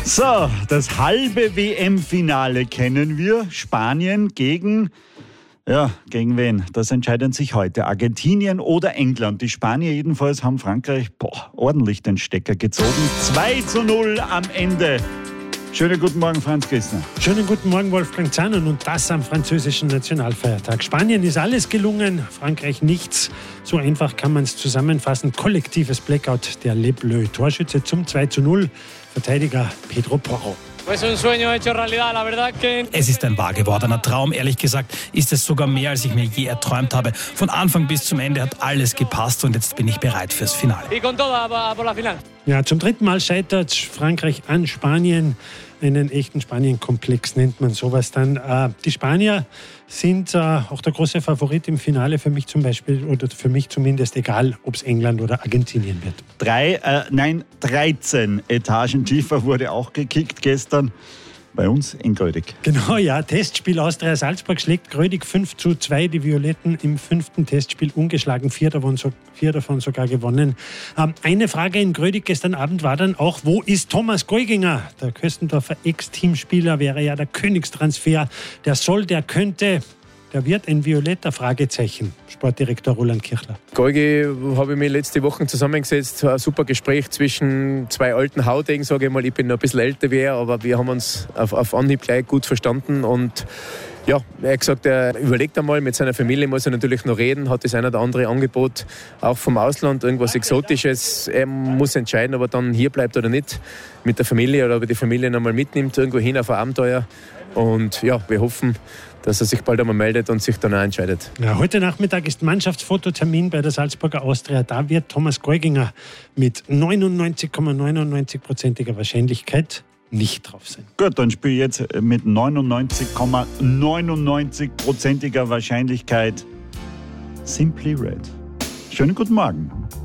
So, das halbe WM-Finale kennen wir. Spanien gegen wen? Das entscheidet sich heute. Argentinien oder England. Die Spanier jedenfalls haben Frankreich ordentlich den Stecker gezogen. 2:0 am Ende. Schönen guten Morgen, Franz Kistner. Schönen guten Morgen, Wolfgang Zahnen, und das am französischen Nationalfeiertag. Spanien ist alles gelungen, Frankreich nichts. So einfach kann man es zusammenfassen. Kollektives Blackout der Les Bleus. Torschütze zum 2:0, Verteidiger Pedro Porro. Es ist ein wahr gewordener Traum. Ehrlich gesagt ist es sogar mehr, als ich mir je erträumt habe. Von Anfang bis zum Ende hat alles gepasst und jetzt bin ich bereit fürs Finale. Ja, zum dritten Mal scheitert Frankreich an Spanien. Einen echten Spanien-Komplex nennt man sowas dann. Die Spanier sind auch der große Favorit im Finale, für mich zum Beispiel, oder für mich zumindest, egal ob es England oder Argentinien wird. 13 Etagen tiefer wurde auch gekickt gestern. Bei uns in Grödig. Genau, ja. Testspiel Austria-Salzburg schlägt Grödig 5:2. Die Violetten im 5. Testspiel ungeschlagen, 4 davon sogar gewonnen. Eine Frage in Grödig gestern Abend war dann auch, wo ist Thomas Geuginger? Der Köstendorfer Ex-Teamspieler, wäre ja der Königstransfer. Der soll, der könnte, der wird ein violetter Fragezeichen. Sportdirektor Roland Kirchler. Geugi habe ich mich letzte Woche zusammengesetzt. Ein super Gespräch zwischen zwei alten Haudegen, sage ich mal. Ich bin noch ein bisschen älter wie er, aber wir haben uns auf Anhieb gleich gut verstanden. Und ja, er hat gesagt, er überlegt einmal, mit seiner Familie muss er natürlich noch reden, hat das ein oder andere Angebot, auch vom Ausland, irgendwas Exotisches. Er muss entscheiden, ob er dann hier bleibt oder nicht, mit der Familie, oder ob er die Familie noch mal mitnimmt, irgendwo hin auf ein Abenteuer. Und ja, wir hoffen, dass er sich bald einmal meldet und sich dann auch entscheidet. Ja, heute Nachmittag ist Mannschaftsfototermin bei der Salzburger Austria. Da wird Thomas Geuginger mit 99,99%iger Wahrscheinlichkeit nicht drauf sein. Gut, dann spiele ich jetzt mit 99,99%iger Wahrscheinlichkeit Simply Red. Schönen guten Morgen.